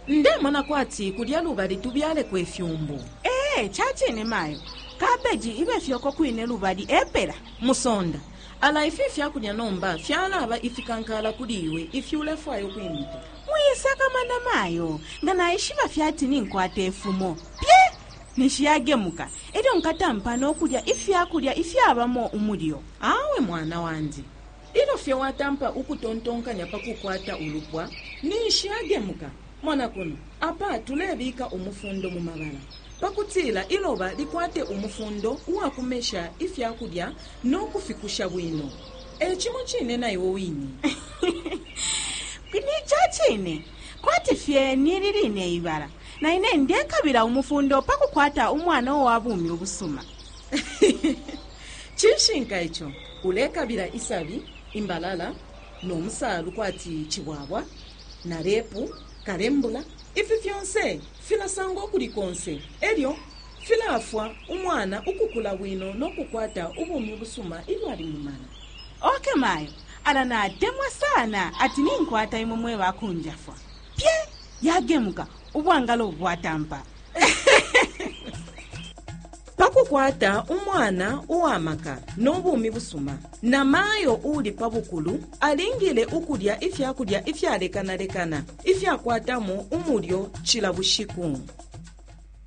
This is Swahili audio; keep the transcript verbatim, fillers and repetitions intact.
ndema nakwati kulya lubali tubyale kwefyumbu. Eh, chachine mayo. Kabeji ibe fyoko kwine lubali epera. Musonda. Ala ifi fyakulya nomba fyalaba ifikankala kuliwe ifyule fwayo kwimita. Muyisaka manda mayo. Ngana ishiba fyati ninkwate efumo. Pye! Nishiyagemuka. Edo nkatampa n'okulya ifyakulya ifyabamo umulyo. Awe mwana wandi. Ilo fye watampa ukutontonkanya pakukwata ulupwa nishiyagemuka. Mwana kuno apa tulebika umufundo mu mabala. Pakutila iloba likwate umufundo uwakumesha ifyakulya n'okufikusha bwino. Echimu chine nayo wini. Kini chachine. Kwati fye niriline ibara. Na ine ndekabira umufundo pakukwata umwana owabumi obusuma. Chishinka icho ulekabira isabi imbalala n'omusalu kwati chiwabwa na repu karembula ifi fyonse filasango kulikonse elyo filafwa umwana ukukula bwino n'okukwata ubumi obusuma ili ali mumana. Oke mayo ala na demwa sana ati ninkwata imumwe bakunjafwa. Pye yagemuka ubwangalo bwatampa. Pakukwata umwana uwamaka n'obumi busuma na mayo uli pabukulu alingile ukulya ifyakulya ifyalekanalekana ifyakwatamu umulyo chila bushiku.